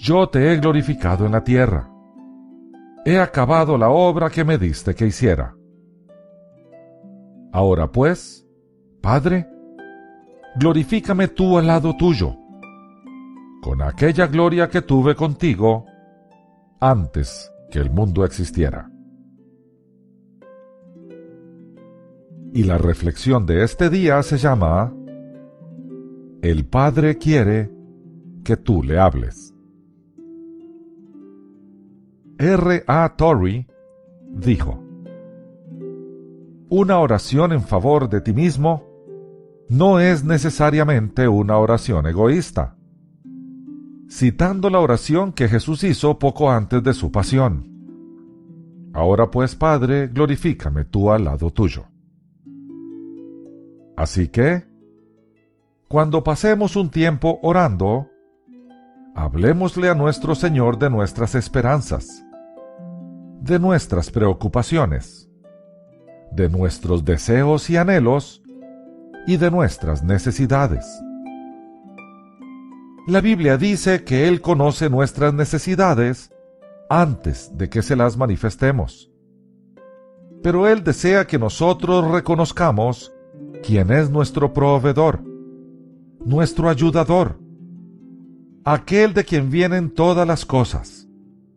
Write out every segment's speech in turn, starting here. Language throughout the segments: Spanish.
yo te he glorificado en la tierra. He acabado la obra que me diste que hiciera. Ahora pues, Padre, glorifícame tú al lado tuyo, con aquella gloria que tuve contigo antes que el mundo existiera. Y la reflexión de este día se llama El Padre quiere que tú le hables. R.A. Torrey dijo: una oración en favor de ti mismo no es necesariamente una oración egoísta, citando la oración que Jesús hizo poco antes de su pasión. Ahora pues, Padre, glorifícame tú al lado tuyo. Así que, cuando pasemos un tiempo orando, hablémosle a nuestro Señor de nuestras esperanzas, de nuestras preocupaciones, de nuestros deseos y anhelos y de nuestras necesidades. La Biblia dice que Él conoce nuestras necesidades antes de que se las manifestemos. Pero Él desea que nosotros reconozcamos quién es nuestro proveedor, nuestro ayudador, aquel de quien vienen todas las cosas.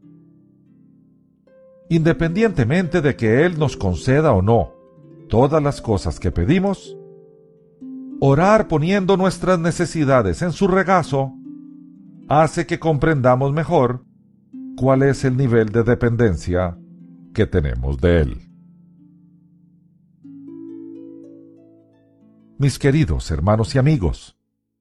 Independientemente de que Él nos conceda o no todas las cosas que pedimos, orar poniendo nuestras necesidades en su regazo hace que comprendamos mejor cuál es el nivel de dependencia que tenemos de Él. Mis queridos hermanos y amigos,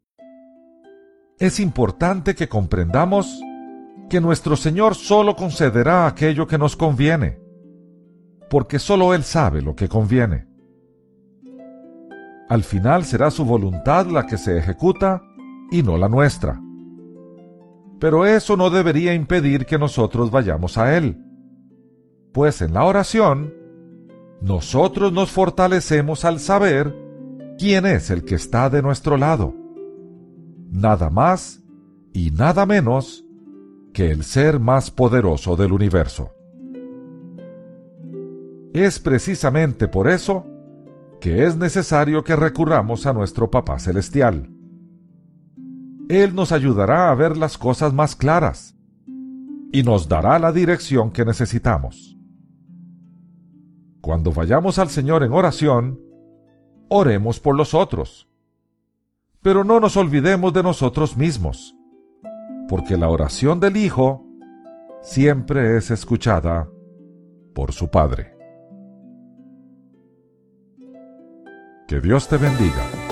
es importante que comprendamos que nuestro Señor solo concederá aquello que nos conviene, porque solo Él sabe lo que conviene. Al final será su voluntad la que se ejecuta y no la nuestra. Pero eso no debería impedir que nosotros vayamos a Él, pues en la oración, nosotros nos fortalecemos al saber quién es el que está de nuestro lado. Nada más y nada menos que el ser más poderoso del universo. Es precisamente por eso que es necesario que recurramos a nuestro Papá Celestial. Él nos ayudará a ver las cosas más claras y nos dará la dirección que necesitamos. Cuando vayamos al Señor en oración, oremos por los otros, pero no nos olvidemos de nosotros mismos, porque la oración del Hijo siempre es escuchada por su Padre. Que Dios te bendiga.